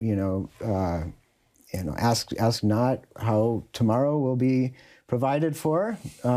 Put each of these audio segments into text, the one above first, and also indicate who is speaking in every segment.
Speaker 1: ask not how tomorrow will be provided for.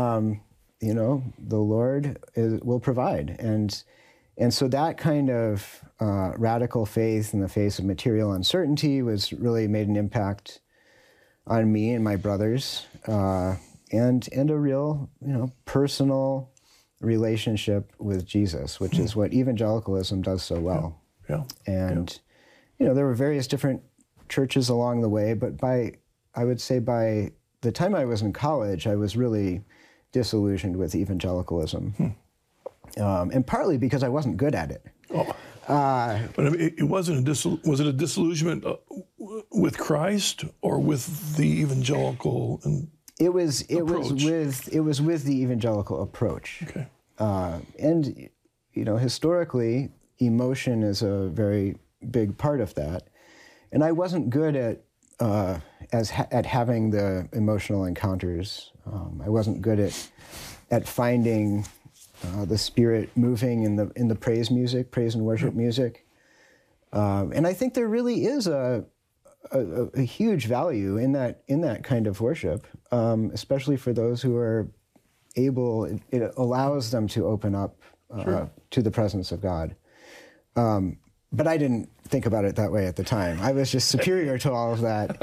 Speaker 1: The Lord will provide, and so that kind of radical faith in the face of material uncertainty was really made an impact on me and my brothers, and a real personal relationship with Jesus, which is what evangelicalism does so well.
Speaker 2: Yeah.
Speaker 1: And there were various different churches along the way, but I would say by the time I was in college, I was really disillusioned with evangelicalism, and partly because I wasn't good at it.
Speaker 2: But I mean, it wasn't was it a disillusionment with Christ or with the evangelical?
Speaker 1: It was with the evangelical approach.
Speaker 2: Okay.
Speaker 1: And historically, emotion is a very big part of that, and I wasn't good at having the emotional encounters. I wasn't good at finding the Spirit moving in the praise and worship music. And I think there really is a huge value in that kind of worship, especially for those who are able. It allows them to open up to the presence of God. But I didn't think about it that way at the time. I was just superior to all of that,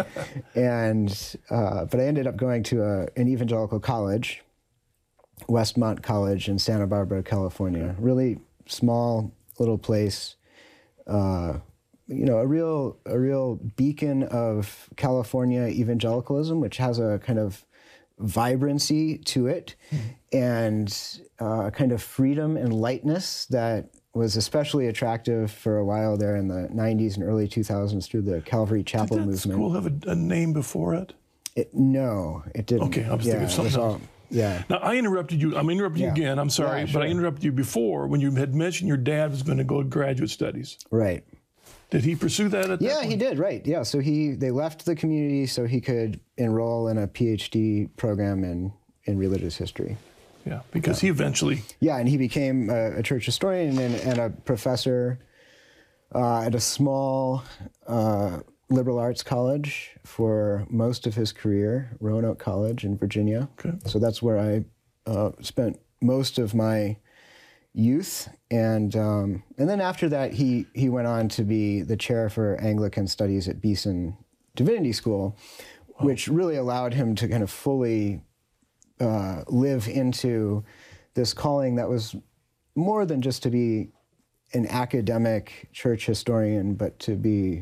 Speaker 1: but I ended up going to an evangelical college, Westmont College in Santa Barbara, California. Really small little place. A real beacon of California evangelicalism, which has a kind of vibrancy to it, and a kind of freedom and lightness that was especially attractive for a while there in the 90s and early 2000s through the Calvary Chapel movement.
Speaker 2: Did that school have a name before it?
Speaker 1: No, it didn't.
Speaker 2: Okay, I was thinking of something else.
Speaker 1: Yeah.
Speaker 2: Now, I interrupted you. I'm interrupting you again. I'm sorry, but I interrupted you before when you had mentioned your dad was going to go to graduate studies.
Speaker 1: Right.
Speaker 2: Did he pursue that at that point?
Speaker 1: He did, right. Yeah, so they left the community so he could enroll in a PhD program in religious history.
Speaker 2: Yeah, because he eventually...
Speaker 1: Yeah, and he became a church historian and a professor at a small liberal arts college for most of his career, Roanoke College in Virginia.
Speaker 2: Okay.
Speaker 1: So that's where I spent most of my youth, and then after that, he went on to be the chair for Anglican Studies at Beeson Divinity School, which really allowed him to kind of fully live into this calling that was more than just to be an academic church historian, but to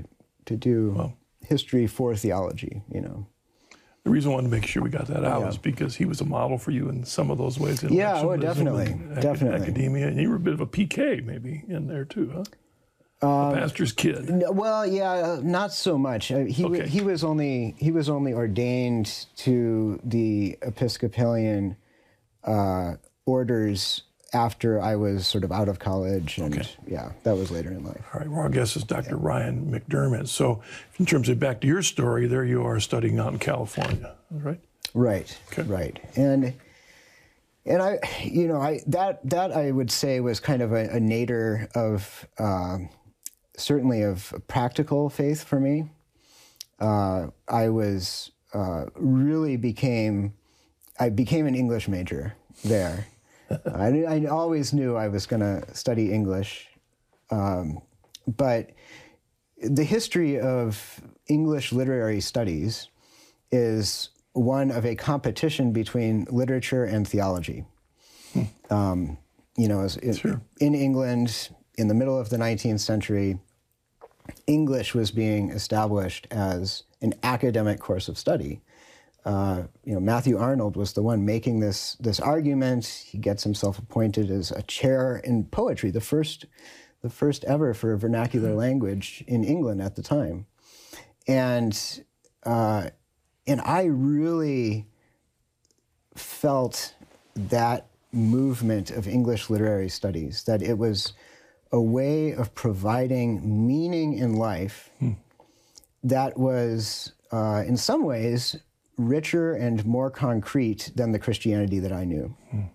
Speaker 1: do history for theology,
Speaker 2: The reason I wanted to make sure we got that out is because he was a model for you in some of those ways.
Speaker 1: Definitely.
Speaker 2: Academia, and you were a bit of a PK maybe in there too, huh? A pastor's kid.
Speaker 1: Not so much. He was only ordained to the Episcopalian orders after I was sort of out of college, and that was later in life.
Speaker 2: All right, well, our guest is Dr. Ryan McDermott. So in terms of back to your story, there you are studying out in California, right?
Speaker 1: Right,
Speaker 2: okay.
Speaker 1: Right. And that I would say was kind of a nadir of, certainly of practical faith for me. I became an English major there. I always knew I was going to study English, but the history of English literary studies is one of a competition between literature and theology. In England, in the middle of the 19th century, English was being established as an academic course of study. Matthew Arnold was the one making this argument. He gets himself appointed as a chair in poetry, the first ever for a vernacular language in England at the time. And I really felt that movement of English literary studies, that it was a way of providing meaning in life that was, in some ways, richer and more concrete than the Christianity that I knew.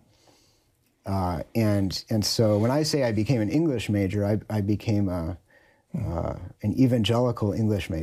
Speaker 1: And so when I say I became an English major, I became an evangelical English major.